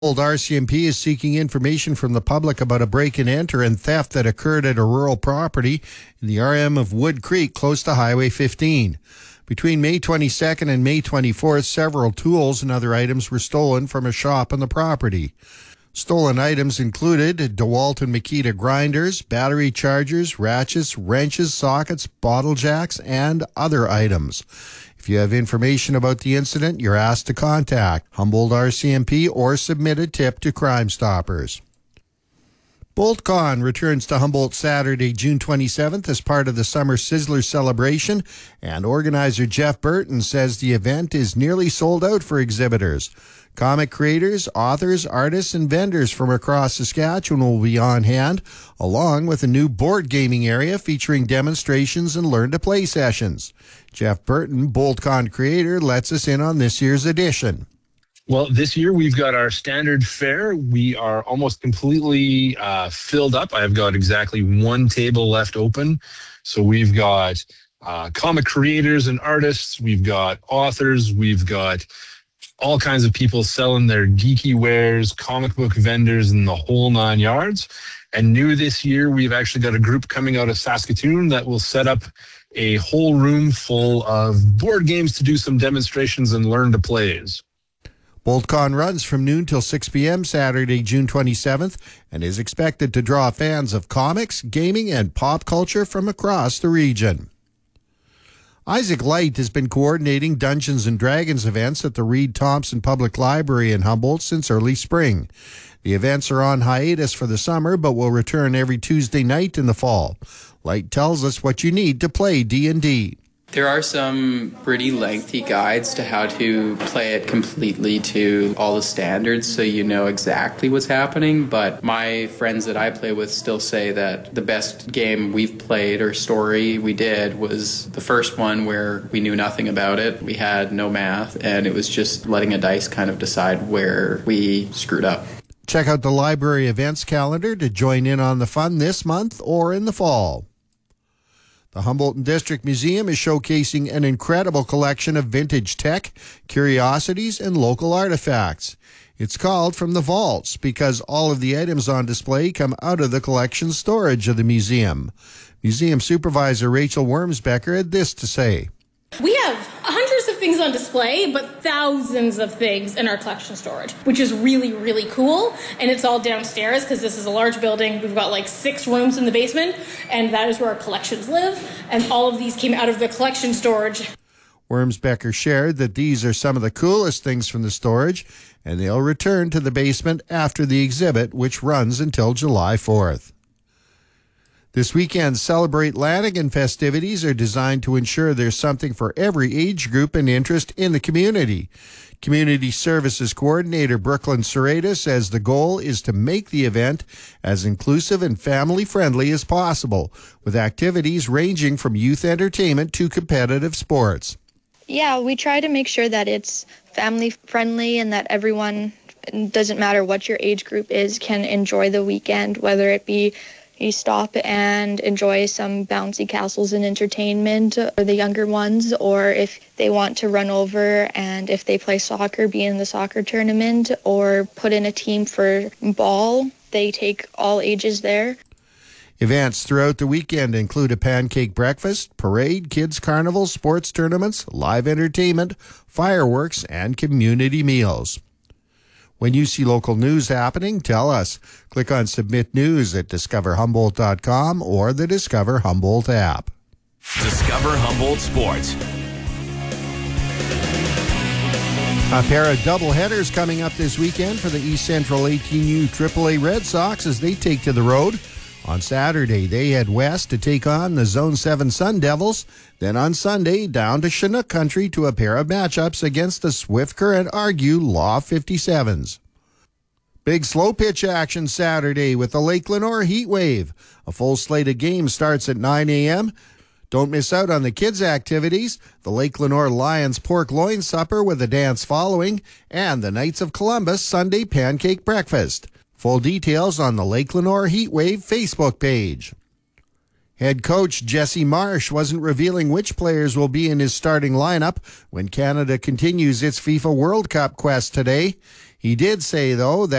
Old RCMP is seeking information from the public about a break-and-enter and theft that occurred at a rural property in the RM of Wood Creek close to Highway 15. Between May 22nd and May 24th, several tools and other items were stolen from a shop on the property. Stolen items included DeWalt and Makita grinders, battery chargers, ratchets, wrenches, sockets, bottle jacks, and other items. If you have information about the incident, you're asked to contact Humboldt RCMP or submit a tip to Crime Stoppers. BoltCon returns to Humboldt Saturday, June 27th as part of the Summer Sizzler celebration, and organizer Jeff Burton says the event is nearly sold out for exhibitors. Comic creators, authors, artists, and vendors from across Saskatchewan will be on hand, along with a new board gaming area featuring demonstrations and learn-to-play sessions. Jeff Burton, BoltCon creator, lets us in on this year's edition. Well, this year we've got our standard fare. We are almost completely filled up. I've got exactly one table left open. So we've got comic creators and artists. We've got authors. We've got all kinds of people selling their geeky wares, comic book vendors, and the whole 9 yards. And new this year, we've actually got a group coming out of Saskatoon that will set up a whole room full of board games to do some demonstrations and learn to plays. BoltCon runs from noon till 6 p.m. Saturday, June 27th, and is expected to draw fans of comics, gaming, and pop culture from across the region. Isaac Light has been coordinating Dungeons & Dragons events at the Reed Thompson Public Library in Humboldt since early spring. The events are on hiatus for the summer, but will return every Tuesday night in the fall. Light tells us what you need to play D&D. There are some pretty lengthy guides to how to play it completely to all the standards so you know exactly what's happening, but my friends that I play with still say that the best game we've played or story we did was the first one where we knew nothing about it. We had no math, and it was just letting a dice kind of decide where we screwed up. Check out the library events calendar to join in on the fun this month or in the fall. The Humboldt District Museum is showcasing an incredible collection of vintage tech, curiosities, and local artifacts. It's called From the Vaults because all of the items on display come out of the collection storage of the museum. Museum Supervisor Rachel Wormsbecker had this to say. We have hundreds of things on display, but thousands of things in our collection storage, which is really, really cool. And it's all downstairs because this is a large building. We've got like 6 rooms in the basement, and that is where our collections live. And all of these came out of the collection storage. Wormsbecker shared that these are some of the coolest things from the storage, and they'll return to the basement after the exhibit, which runs until July 4th. This weekend's Celebrate Lanigan festivities are designed to ensure there's something for every age group and interest in the community. Community Services Coordinator Brooklyn Serrata says the goal is to make the event as inclusive and family-friendly as possible, with activities ranging from youth entertainment to competitive sports. Yeah, we try to make sure that it's family-friendly and that everyone, doesn't matter what your age group is, can enjoy the weekend, whether it be you stop and enjoy some bouncy castles and entertainment for the younger ones, or if they want to run over and if they play soccer, be in the soccer tournament, or put in a team for ball, they take all ages there. Events throughout the weekend include a pancake breakfast, parade, kids' carnival, sports tournaments, live entertainment, fireworks, and community meals. When you see local news happening, tell us. Click on Submit News at discoverhumboldt.com or the Discover Humboldt app. Discover Humboldt Sports. A pair of doubleheaders coming up this weekend for the East Central 18U AAA Red Sox as they take to the road. On Saturday, they head west to take on the Zone 7 Sun Devils. Then on Sunday, down to Chinook Country to a pair of matchups against the Swift Current Argue Law 57s. Big slow pitch action Saturday with the Lake Lenore Heat Wave. A full slate of games starts at 9 a.m. Don't miss out on the kids' activities, the Lake Lenore Lions Pork Loin Supper with a dance following, and the Knights of Columbus Sunday Pancake Breakfast. Full details on the Lake Lenore Heatwave Facebook page. Head coach Jesse Marsh wasn't revealing which players will be in his starting lineup when Canada continues its FIFA World Cup quest today. He did say, though, that